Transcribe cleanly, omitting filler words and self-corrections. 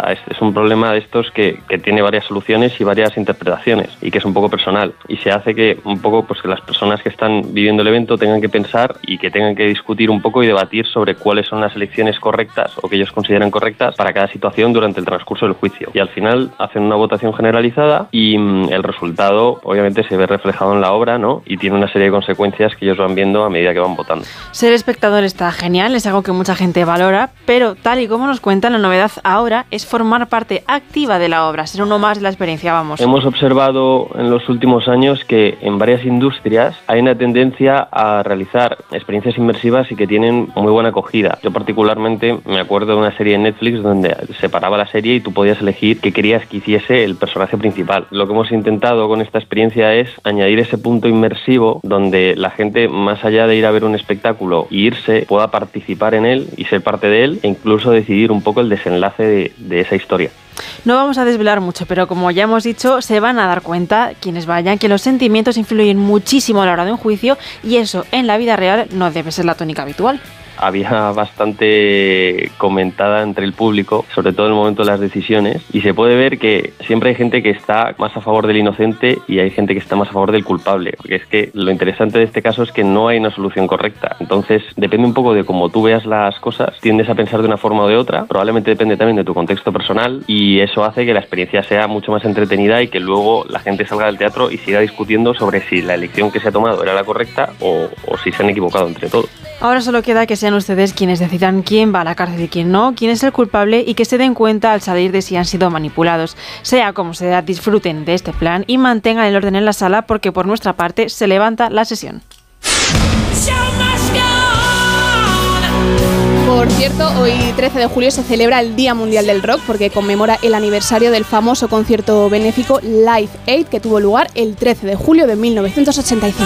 sea, es un problema de estos que tiene varias soluciones y varias interpretaciones y que es un poco personal y se hace que un poco pues que las personas que están viviendo el evento tengan que pensar y que tengan que discutir un poco y debatir sobre cuáles son las elecciones correctas o que ellos consideran correctas para cada situación durante el transcurso del juicio. Y al final hacen una votación generalizada y el resultado obviamente se ve reflejado en la obra, ¿no? Y tiene una serie de consecuencias que ellos van viendo a medida que van votando. Ser espectador está genial, es algo que mucha gente valora, pero tal y como nos cuentan, la novedad ahora es formar parte activa de la obra, ser uno más de la experiencia, vamos. Hemos observado en los últimos años que en varias industrias hay una tendencia a realizar experiencias inmersivas y que tienen muy buena acogida. Yo particularmente me acuerdo de una serie en Netflix donde se paraba la serie y tú podías elegir qué querías que hiciese el personaje principal. Lo que hemos intentado con esta experiencia es añadir ese punto inmersivo donde la gente, más allá de ir a ver un espectáculo y irse, pueda participar en él y ser parte de él e incluso decidir un poco el desenlace de esa historia. No vamos a desvelar mucho, pero como ya hemos dicho, se van a dar cuenta quienes vayan que los sentimientos influyen muchísimo a la hora de un juicio y eso en la vida real no debe ser la tónica habitual. Había bastante comentada entre el público, sobre todo en el momento de las decisiones, y se puede ver que siempre hay gente que está más a favor del inocente y hay gente que está más a favor del culpable, porque es que lo interesante de este caso es que no hay una solución correcta, entonces depende un poco de cómo tú veas las cosas, tiendes a pensar de una forma o de otra, probablemente depende también de tu contexto personal y eso hace que la experiencia sea mucho más entretenida y que luego la gente salga del teatro y siga discutiendo sobre si la elección que se ha tomado era la correcta o si se han equivocado entre todos. Ahora solo queda que sean ustedes quienes decidan quién va a la cárcel y quién no, quién es el culpable y que se den cuenta al salir de si han sido manipulados. Sea como sea, disfruten de este plan y mantengan el orden en la sala porque por nuestra parte se levanta la sesión. Por cierto, hoy 13 de julio se celebra el Día Mundial del Rock porque conmemora el aniversario del famoso concierto benéfico Live Aid que tuvo lugar el 13 de julio de 1985.